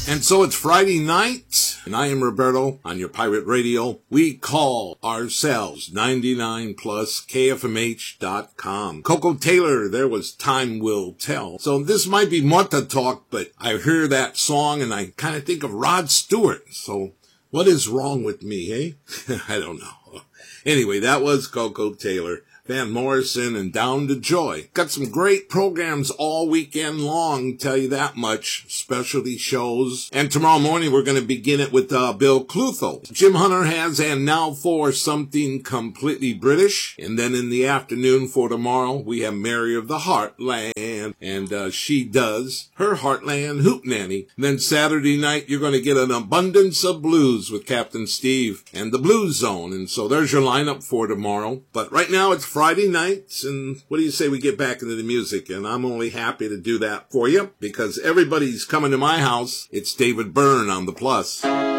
And so it's Friday night, and I am Roberto on your pirate radio. We call ourselves 99 plus KFMH.com. Coco Taylor, there was Time Will Tell. So this might be Mota talk, but I hear that song and I kind of think of Rod Stewart. So what is wrong with me, eh? I don't know. Anyway, that was Coco Taylor. Van Morrison and Down to Joy. Got some great programs all weekend long, tell you that much. Specialty shows. And tomorrow morning we're going to begin it with Bill Clutho. Jim Hunter has And Now for Something Completely British. And then in the afternoon for tomorrow we have Mary of the Heartland. And she does her Heartland Hootenanny. And then Saturday night you're going to get an abundance of blues with Captain Steve and the Blues Zone. And so there's your lineup for tomorrow. But right now it's Friday nights, and what do you say we get back into the music? And I'm only happy to do that for you, because everybody's coming to my house. It's David Byrne on the Plus.